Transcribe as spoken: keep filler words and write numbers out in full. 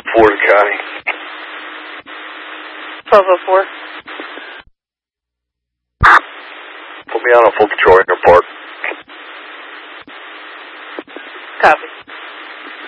Florida County. twelve oh four. Put me on a full patrol in the park. Copy.